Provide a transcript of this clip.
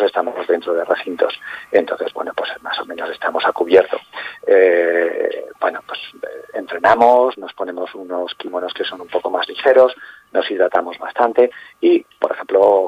estamos dentro de recintos. Entonces, bueno, pues más o menos estamos a cubierto. Entrenamos, nos ponemos unos kimonos que son un poco más ligeros, nos hidratamos bastante y, por ejemplo,